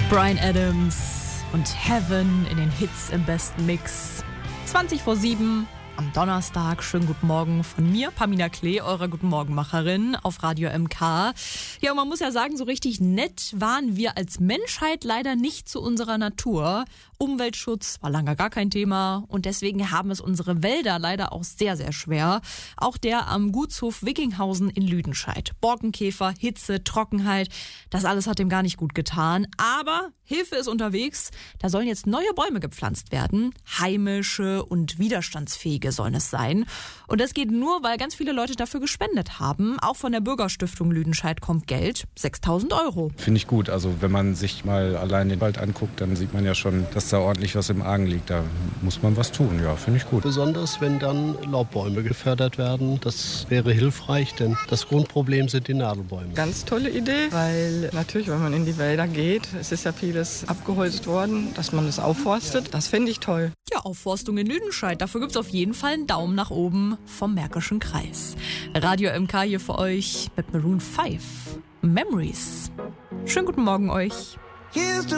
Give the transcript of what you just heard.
Bryan Adams und Heaven in den Hits im besten Mix. 7:20 am Donnerstag. Schönen guten Morgen von mir, Pamina Klee, eurer Guten Morgenmacherin auf Radio MK. Ja, und man muss ja sagen, so richtig nett waren wir als Menschheit leider nicht zu unserer Natur. Umweltschutz war lange gar kein Thema und deswegen haben es unsere Wälder leider auch sehr, sehr schwer. Auch der am Gutshof Wickinghausen in Lüdenscheid. Borkenkäfer, Hitze, Trockenheit, das alles hat dem gar nicht gut getan. Aber Hilfe ist unterwegs. Da sollen jetzt neue Bäume gepflanzt werden. Heimische und widerstandsfähige sollen es sein. Und das geht nur, weil ganz viele Leute dafür gespendet haben. Auch von der Bürgerstiftung Lüdenscheid kommt Geld. 6.000 €. Finde ich gut. Also wenn man sich mal allein den Wald anguckt, dann sieht man ja schon, dass da ordentlich was im Argen liegt. Da muss man was tun. Ja, finde ich gut. Besonders wenn dann Laubbäume gefördert werden. Das wäre hilfreich, denn das Grundproblem sind die Nadelbäume. Ganz tolle Idee, weil natürlich, wenn man in die Wälder geht, es ist ja vieles abgeholzt worden, dass man es aufforstet. Das finde ich toll. Ja, Aufforstung in Lüdenscheid. Dafür gibt's auf jeden Fall einen Daumen nach oben vom Märkischen Kreis. Radio MK hier für euch mit Maroon 5. Memories. Schönen guten Morgen euch.